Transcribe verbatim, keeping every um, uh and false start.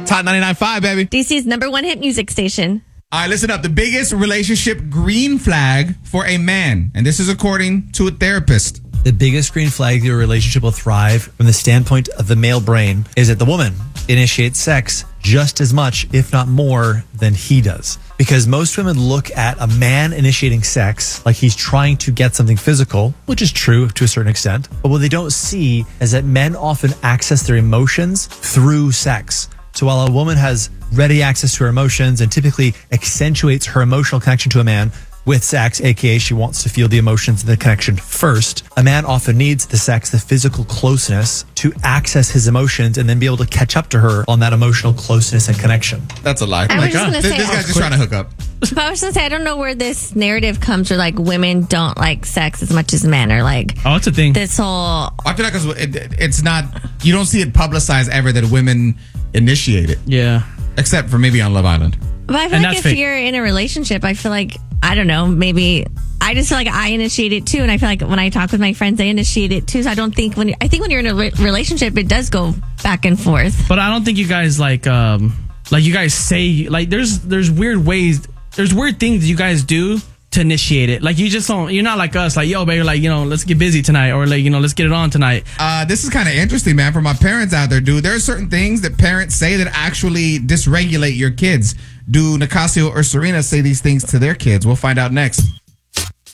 Hot ninety-nine point five, baby. D C's number one hit music station. All right, listen up. The biggest relationship green flag for a man, and this is according to a therapist. The biggest green flag that your relationship will thrive from the standpoint of the male brain is that the woman initiates sex just as much, if not more, than he does. Because most women look at a man initiating sex like he's trying to get something physical, which is true to a certain extent. But what they don't see is that men often access their emotions through sex. So while a woman has ready access to her emotions and typically accentuates her emotional connection to a man with sex, aka she wants to feel the emotions and the connection first, a man often needs the sex, the physical closeness, to access his emotions and then be able to catch up to her on that emotional closeness and connection. That's a lie. I Oh my was just God. gonna This, say- this guy's just trying to hook up. But I was going to say, I don't know where this narrative comes where, like, women don't like sex as much as men, or, like, Oh, it's a thing. this whole... I feel like it's, it, it's not, you don't see it publicized ever that women initiate it, Yeah. except for maybe on Love Island. But I feel And like that's if fake. you're in a relationship, I feel like, I don't know, maybe... I just feel like I initiate it too, and I feel like when I talk with my friends, they initiate it too. So I don't think when I think when you're in a re- relationship, it does go back and forth. But I don't think you guys like um like you guys say like there's there's weird ways there's weird things you guys do to initiate it. Like you just don't you're not like us like yo baby like you know let's get busy tonight or like you know let's get it on tonight. Uh, this is kind of interesting, man, for my parents out there, dude. There are certain things that parents say that actually dysregulate your kids. Do Nicasio or Serena say these things to their kids? We'll find out next.